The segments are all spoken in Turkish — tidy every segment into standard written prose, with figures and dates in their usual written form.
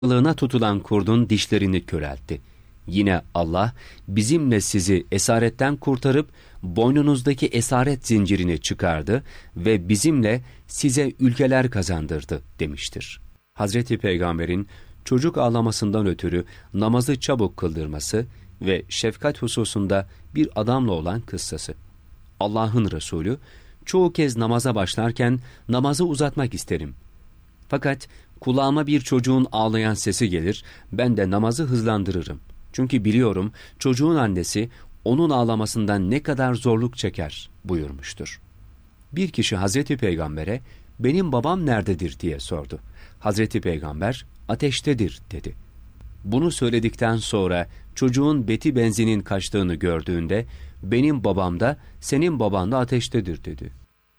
Balığına tutulan kurdun dişlerini köreltti. Yine Allah bizimle sizi esaretten kurtarıp boynunuzdaki esaret zincirini çıkardı ve bizimle size ülkeler kazandırdı demiştir. Hazreti Peygamber'in çocuk ağlamasından ötürü namazı çabuk kıldırması ve şefkat hususunda bir adamla olan kıssası. Allah'ın Resulü çoğu kez namaza başlarken namazı uzatmak isterim. Fakat kulağıma bir çocuğun ağlayan sesi gelir, ben de namazı hızlandırırım. Çünkü biliyorum çocuğun annesi onun ağlamasından ne kadar zorluk çeker buyurmuştur. Bir kişi Hazreti Peygamber'e benim babam nerededir diye sordu. Hazreti Peygamber ateştedir dedi. Bunu söyledikten sonra çocuğun beti benzinin kaçtığını gördüğünde benim babam da senin baban da ateştedir dedi.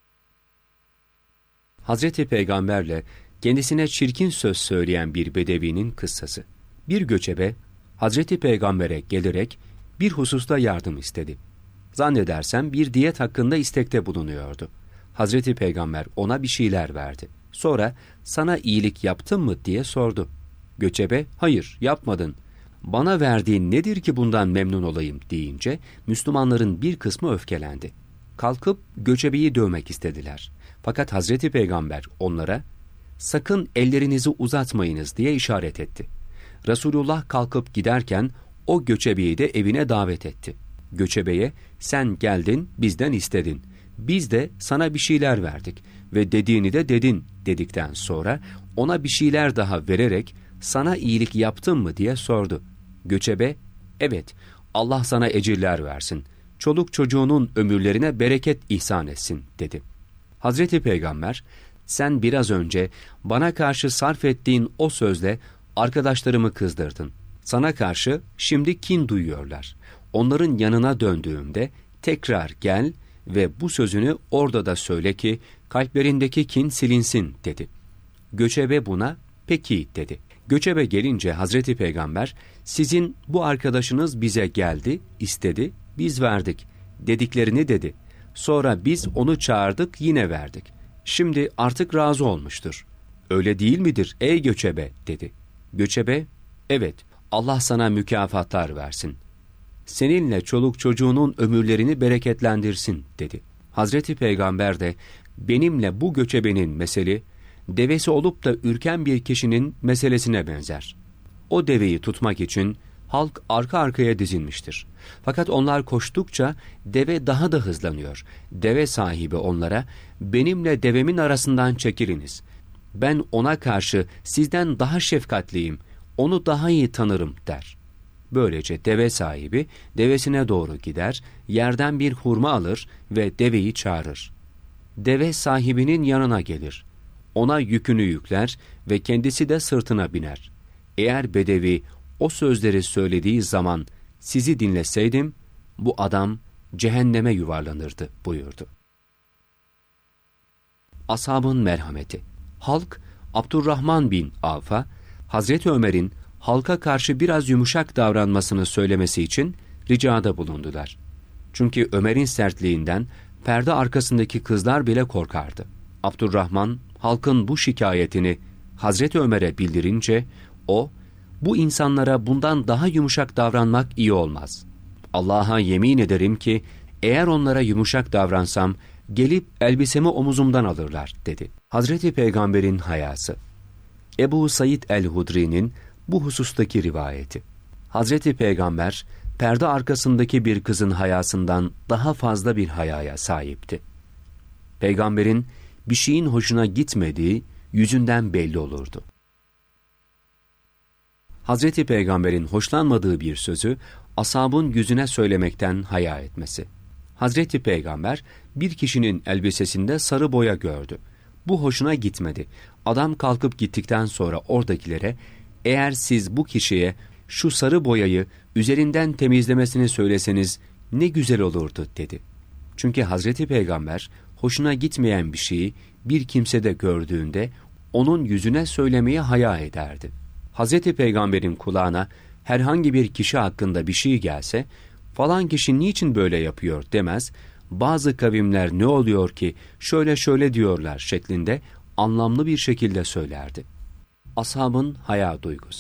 Hazreti Peygamberle kendisine çirkin söz söyleyen bir bedevinin kıssası. Bir göçebe Hazreti Peygamber'e gelerek bir hususta yardım istedi. Zannedersem bir diyet hakkında istekte bulunuyordu. Hazreti Peygamber ona bir şeyler verdi. Sonra sana iyilik yaptım mı diye sordu. Göçebe hayır yapmadın. Bana verdiğin nedir ki bundan memnun olayım deyince Müslümanların bir kısmı öfkelendi. Kalkıp göçebeyi dövmek istediler. Fakat Hazreti Peygamber onlara sakın ellerinizi uzatmayınız diye işaret etti. Resulullah kalkıp giderken o göçebeyi de evine davet etti. Göçebeye sen geldin bizden istedin. Biz de sana bir şeyler verdik ve dediğini de dedin dedikten sonra ona bir şeyler daha vererek sana iyilik yaptım mı diye sordu. Göçebe evet Allah sana ecirler versin. Çoluk çocuğunun ömürlerine bereket ihsan etsin dedi. Hazreti Peygamber sen biraz önce bana karşı sarf ettiğin o sözle arkadaşlarımı kızdırdın. Sana karşı şimdi kin duyuyorlar. Onların yanına döndüğümde tekrar gel ve bu sözünü orada da söyle ki kalplerindeki kin silinsin dedi. Göçebe buna peki dedi. Göçebe gelince Hazreti Peygamber sizin bu arkadaşınız bize geldi, istedi, biz verdik dediklerini dedi. Sonra biz onu çağırdık yine verdik. Şimdi artık razı olmuştur. Öyle değil midir ey göçebe dedi. Göçebe evet Allah sana mükafatlar versin. Seninle çoluk çocuğunun ömürlerini bereketlendirsin dedi. Hazreti Peygamber de benimle bu göçebenin meseli devesi olup da ürken bir kişinin meselesine benzer. O deveyi tutmak için halk arka arkaya dizilmiştir. Fakat onlar koştukça deve daha da hızlanıyor. Deve sahibi onlara benimle devemin arasından çekiliniz. Ben ona karşı sizden daha şefkatliyim, onu daha iyi tanırım der. Böylece deve sahibi devesine doğru gider, yerden bir hurma alır ve deveyi çağırır. Deve sahibinin yanına gelir. Ona yükünü yükler ve kendisi de sırtına biner. Eğer bedevi o sözleri söylediği zaman sizi dinleseydim, bu adam cehenneme yuvarlanırdı buyurdu. Ashabın merhameti. Halk Abdurrahman bin Avf'a Hazreti Ömer'in halka karşı biraz yumuşak davranmasını söylemesi için ricada bulundular. Çünkü Ömer'in sertliğinden perde arkasındaki kızlar bile korkardı. Abdurrahman halkın bu şikayetini Hazreti Ömer'e bildirince o, bu insanlara bundan daha yumuşak davranmak iyi olmaz. Allah'a yemin ederim ki eğer onlara yumuşak davransam gelip elbisemi omuzumdan alırlar dedi. Hazreti Peygamber'in hayası. Ebu Said el-Hudri'nin bu husustaki rivayeti. Hazreti Peygamber perde arkasındaki bir kızın hayasından daha fazla bir hayaya sahipti. Peygamberin bir şeyin hoşuna gitmediği yüzünden belli olurdu. Hazreti Peygamber'in hoşlanmadığı bir sözü ashabın yüzüne söylemekten haya etmesi. Hazreti Peygamber bir kişinin elbisesinde sarı boya gördü. Bu hoşuna gitmedi. Adam kalkıp gittikten sonra oradakilere eğer siz bu kişiye şu sarı boyayı üzerinden temizlemesini söyleseniz ne güzel olurdu dedi. Çünkü Hazreti Peygamber hoşuna gitmeyen bir şeyi bir kimsede gördüğünde onun yüzüne söylemeye haya ederdi. Hazreti Peygamber'in kulağına herhangi bir kişi hakkında bir şey gelse, falan kişi niçin böyle yapıyor demez, bazı kavimler ne oluyor ki şöyle şöyle diyorlar şeklinde anlamlı bir şekilde söylerdi. Ashabın haya duygusu.